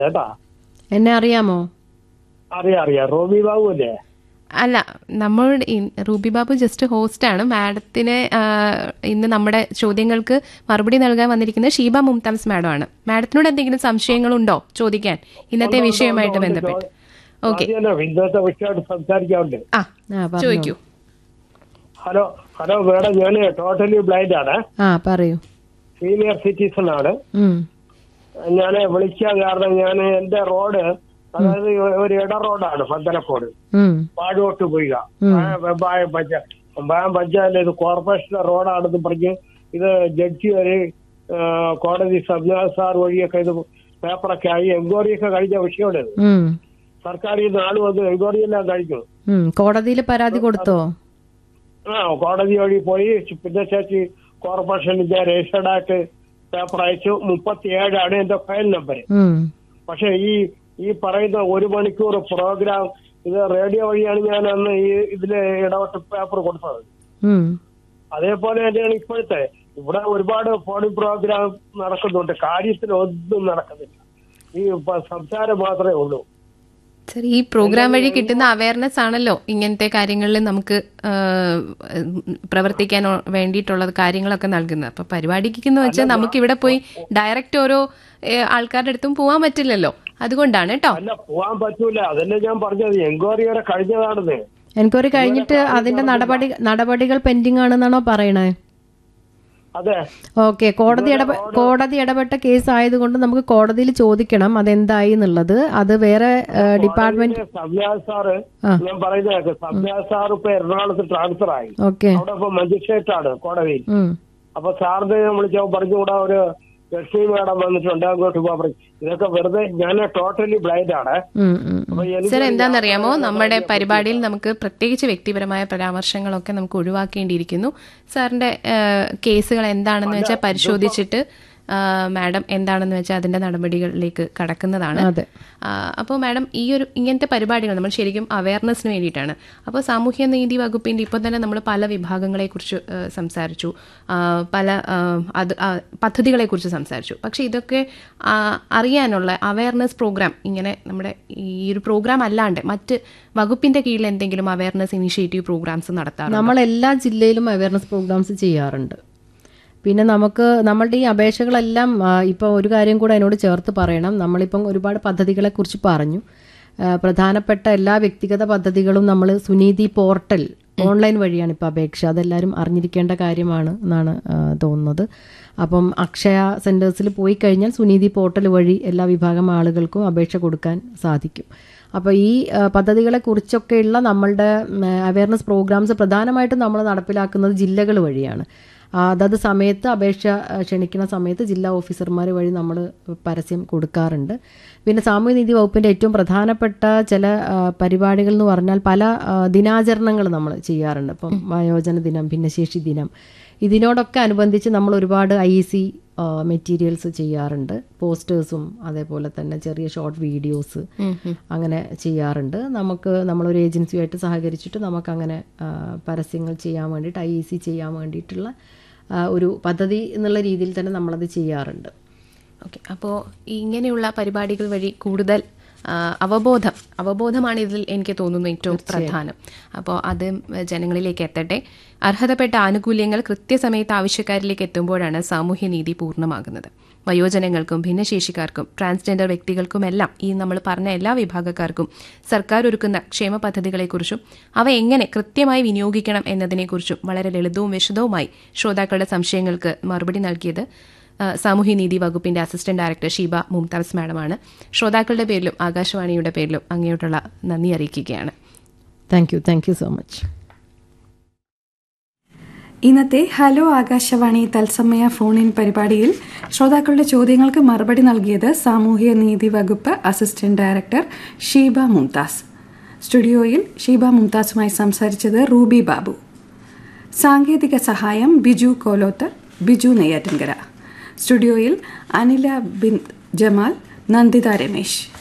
കേട്ടാ. എന്നെ അറിയാമോ? അറിയാം. റോബി ബാബു അല്ലേ? അല്ല, നമ്മൾ റൂബി ബാബു ജസ്റ്റ് ഹോസ്റ്റാണ്. മാഡത്തിന് ഇന്ന് നമ്മുടെ ചോദ്യങ്ങൾക്ക് മറുപടി നൽകാൻ വന്നിരിക്കുന്നത് ഷീബ മുംതാസ് മാഡം ആണ്. മാഡത്തിനോട് എന്തെങ്കിലും സംശയങ്ങളുണ്ടോ ചോദിക്കാൻ ഇന്നത്തെ വിഷയവുമായിട്ട് ബന്ധപ്പെട്ട്? ഓക്കെ, ഇന്നത്തെ വിഷയമായിട്ട് സംസാരിക്കാറുണ്ട്. ചോദിക്കൂ. ഹലോ മേഡം, ഞാൻ ടോട്ടലി ബ്ലൈൻഡ് ആണ്. പറയൂ. സീനിയർ സിറ്റിസൺ ആണ്. ഞാൻ വിളിക്കാൻ കാരണം ഞാൻ എന്റെ റോഡ്, അതായത് ഒരു ഇട റോഡാണ് പന്തലക്കോട് പാടോട്ട് പോയിക വെമ്പായം പഞ്ചായത്ത്. ഇത് കോർപ്പറേഷന്റെ റോഡാണെന്ന് പറഞ്ഞ് ഇത് ജഡ്ജി വരെ കോടതി സബ്ജാജ് സാർ വഴിയൊക്കെ ഇത് പേപ്പറൊക്കെ ആയി എൻക്വയറിയൊക്കെ കഴിഞ്ഞ വിഷയമാണ്. സർക്കാരിൽ നിന്ന് ആള് വന്ന് എൻക്വയറി എല്ലാം കഴിഞ്ഞു. കോടതിയിൽ പരാതി കൊടുത്തോ? കോടതി വഴി പോയി. പിന്നെ ചേച്ചി കോർപ്പറേഷനിന്റെ രജിസ്റ്റേർഡ് ആയിട്ട് പേപ്പർ അയച്ചു. 37 എന്റെ ഫയൽ നമ്പർ. പക്ഷെ ഈ പറയുന്ന 1 മണിക്കൂർ പ്രോഗ്രാം ഇത് റേഡിയോ വഴിയാണ് ഞാൻ അന്ന് ഇതില് ഇടപെട്ട് പേപ്പർ കൊടുത്തത്. അതേപോലെ തന്നെയാണ് ഇപ്പോഴത്തെ ഇവിടെ ഒരുപാട് ഫോണിംഗ് പ്രോഗ്രാം നടക്കുന്നുണ്ട്. കാര്യത്തിൽ ഒന്നും നടക്കുന്നില്ല. ഈ സംസാരം മാത്രമേ ഉള്ളൂ. സർ, ഈ പ്രോഗ്രാം വഴി കിട്ടുന്ന അവയർനെസ് ആണല്ലോ ഇങ്ങനത്തെ കാര്യങ്ങളിൽ നമുക്ക് പ്രവർത്തിക്കാൻ വേണ്ടിയിട്ടുള്ള കാര്യങ്ങളൊക്കെ നൽകുന്നത്. അപ്പൊ പരിപാടിക്കെന്ന് വെച്ചാൽ നമുക്ക് ഇവിടെ പോയി ഡയറക്റ്റ് ഓരോ ആൾക്കാരുടെ അടുത്തും പോവാൻ പറ്റില്ലല്ലോ. അതുകൊണ്ടാണ് കേട്ടോ. അല്ല, പോവാൻ പറ്റൂല. അതല്ലേ ഞാൻ പറഞ്ഞത്. എൻക്വയറി വരെ കഴിഞ്ഞതാണെന്ന്. എൻക്വയറി കഴിഞ്ഞിട്ട് അതിന്റെ നടപടികൾ പെൻഡിങ് ആണെന്നാണോ പറയണേ? അതെ. ഓക്കെ, കോടതി ഇടപെട്ട കേസ് ആയതുകൊണ്ട് നമുക്ക് കോടതിയിൽ ചോദിക്കണം അതെന്തായി എന്നുള്ളത്. അത് വേറെ ഡിപ്പാർട്ട്മെന്റ്. സബ്ജാജ് സാറ്, ഞാൻ പറയുന്നത് സബ്ജാജ് സാർ ഇപ്പൊ എറണാകുളത്ത് ട്രാൻസ്ഫർ ആയി. അവിടെ ഇപ്പൊ മജിസ്ട്രേറ്റ് ആണ് കോടതിയിൽ. അപ്പൊ സാറിന് വിളിച്ചോ പറഞ്ഞുകൂടാ ഒരു ലക്ഷ്മി മാഡം വന്നിട്ടുണ്ട്, അങ്ങോട്ട് പോകാൻ പറയും. ഇതൊക്കെ വെറുതെ. ഞാൻ ടോട്ടലി ബ്ലൈൻഡ് ആണ്. സർ, എന്താണെന്നറിയാമോ, നമ്മുടെ പരിപാടിയിൽ നമുക്ക് പ്രത്യേകിച്ച് വ്യക്തിപരമായ പരാമർശങ്ങളൊക്കെ നമുക്ക് ഒഴിവാക്കേണ്ടിയിരിക്കുന്നു. സാറിന്റെ കേസുകൾ എന്താണെന്ന് വെച്ചാൽ പരിശോധിച്ചിട്ട് മാഡം എന്താണെന്ന് വെച്ചാൽ അതിന്റെ നടപടികളിലേക്ക് കടക്കുന്നതാണ്. അപ്പോൾ മാഡം ഇങ്ങനത്തെ പരിപാടികൾ നമ്മൾ ശരിക്കും അവയർനെസ്സിന് വേണ്ടിയിട്ടാണ്. അപ്പോൾ സാമൂഹ്യ നീതി വകുപ്പിന്റെ ഇപ്പോൾ തന്നെ നമ്മൾ പല വിഭാഗങ്ങളെ കുറിച്ച് സംസാരിച്ചു, പല പദ്ധതികളെ കുറിച്ച് സംസാരിച്ചു. പക്ഷെ ഇതൊക്കെ അറിയാനുള്ള അവയർനെസ് പ്രോഗ്രാം, ഇങ്ങനെ നമ്മുടെ ഈ ഒരു പ്രോഗ്രാം അല്ലാണ്ട് മറ്റ് വകുപ്പിന്റെ കീഴിൽ എന്തെങ്കിലും അവയർനെസ് ഇനിഷ്യേറ്റീവ് പ്രോഗ്രാംസ് നടത്താറുണ്ട്? നമ്മൾ എല്ലാ ജില്ലയിലും അവയർനെസ് പ്രോഗ്രാംസ് ചെയ്യാറുണ്ട്. പിന്നെ നമ്മളുടെ ഈ അപേക്ഷകളെല്ലാം ഇപ്പോൾ ഒരു കാര്യം കൂടെ അതിനോട് ചേർത്ത് പറയണം. നമ്മളിപ്പം ഒരുപാട് പദ്ധതികളെക്കുറിച്ച് പറഞ്ഞു. പ്രധാനപ്പെട്ട എല്ലാ വ്യക്തിഗത പദ്ധതികളും നമ്മൾ സുനീതി പോർട്ടൽ ഓൺലൈൻ വഴിയാണ് ഇപ്പോൾ അപേക്ഷ. അതെല്ലാവരും അറിഞ്ഞിരിക്കേണ്ട കാര്യമാണ് എന്നാണ് തോന്നുന്നത്. അപ്പം അക്ഷയ സെൻറ്റേഴ്സിൽ പോയി കഴിഞ്ഞാൽ സുനീതി പോർട്ടൽ വഴി എല്ലാ വിഭാഗം ആളുകൾക്കും അപേക്ഷ കൊടുക്കാൻ സാധിക്കും. അപ്പോൾ ഈ പദ്ധതികളെക്കുറിച്ചൊക്കെയുള്ള നമ്മളുടെ അവയർനെസ് പ്രോഗ്രാംസ് പ്രധാനമായിട്ടും നമ്മൾ നടപ്പിലാക്കുന്നത് ജില്ലകൾ വഴിയാണ്. അതത് സമയത്ത് അപേക്ഷ ക്ഷണിക്കുന്ന സമയത്ത് ജില്ലാ ഓഫീസർമാർ വഴി നമ്മൾ പരസ്യം കൊടുക്കാറുണ്ട്. പിന്നെ സാമൂഹ്യനീതി വകുപ്പിൻ്റെ ഏറ്റവും പ്രധാനപ്പെട്ട ചില പരിപാടികൾ എന്ന് പറഞ്ഞാൽ പല ദിനാചരണങ്ങൾ നമ്മൾ ചെയ്യാറുണ്ട്. ഇപ്പം വയോജന ദിനം, ഭിന്നശേഷി ദിനം, ഇതിനോടൊക്കെ അനുബന്ധിച്ച് നമ്മൾ ഒരുപാട് IEC മെറ്റീരിയൽസ് ചെയ്യാറുണ്ട്. പോസ്റ്റേഴ്സും അതേപോലെ തന്നെ ചെറിയ ഷോർട്ട് വീഡിയോസ് അങ്ങനെ ചെയ്യാറുണ്ട്. നമ്മളൊരു ഏജൻസിയുമായിട്ട് സഹകരിച്ചിട്ട് നമുക്കങ്ങനെ പരസ്യങ്ങൾ ചെയ്യാൻ വേണ്ടിയിട്ട് IEC ചെയ്യാൻ വേണ്ടിയിട്ടുള്ള ഒരു പദ്ധതി എന്നുള്ള രീതിയിൽ തന്നെ നമ്മളത് ചെയ്യാറുണ്ട്. ഓക്കെ, അപ്പോൾ ഇങ്ങനെയുള്ള പരിപാടികൾ വഴി കൂടുതൽ അവബോധമാണ് ഇതിൽ എനിക്ക് തോന്നുന്നു ഏറ്റവും പ്രധാനം. അപ്പോൾ അത് ജനങ്ങളിലേക്ക് എത്തട്ടെ. അർഹതപ്പെട്ട ആനുകൂല്യങ്ങൾ കൃത്യസമയത്ത് ആവശ്യക്കാരിലേക്ക് എത്തുമ്പോഴാണ് സാമൂഹ്യനീതി പൂർണ്ണമാകുന്നത്. വയോജനങ്ങൾക്കും ഭിന്നശേഷിക്കാർക്കും ട്രാൻസ്ജെൻഡർ വ്യക്തികൾക്കുമെല്ലാം ഈ നമ്മൾ പറഞ്ഞ എല്ലാ വിഭാഗക്കാർക്കും സർക്കാർ ഒരുക്കുന്ന ക്ഷേമ പദ്ധതികളെക്കുറിച്ചും അവ എങ്ങനെ കൃത്യമായി വിനിയോഗിക്കണം എന്നതിനെക്കുറിച്ചും വളരെ ലളിതവും വിശദവുമായി ശ്രോതാക്കളുടെ സംശയങ്ങൾക്ക് മറുപടി നൽകിയത് സാമൂഹ്യനീതി വകുപ്പിന്റെ അസിസ്റ്റന്റ് ഡയറക്ടർ ഷീബ മുംതാസ് മാഡമാണ്. ശ്രോതാക്കളുടെ പേരിലും ആകാശവാണിയുടെ പേരിലും അങ്ങോട്ടുള്ള നന്ദി അറിയിക്കുകയാണ്. Thank you so much. ഇന്നത്തെ ഹലോ ആകാശവാണി തത്സമയ ഫോൺ ഇൻ പരിപാടിയിൽ ശ്രോതാക്കളുടെ ചോദ്യങ്ങൾക്ക് മറുപടി നൽകിയത് സാമൂഹ്യ നീതി വകുപ്പ് അസിസ്റ്റന്റ് ഡയറക്ടർ ഷീബ മുംതാസ്. സ്റ്റുഡിയോയിൽ ഷീബ മുംതാസുമായി സംസാരിച്ചത് റൂബി ബാബു. സാങ്കേതിക സഹായം ബിജു കോലോത്ത്, ബിജു നെയ്യാറ്റിൻകര. സ്റ്റുഡിയോയിൽ അനില ബിൻ ജമാൽ, നന്ദിത രമേശ്.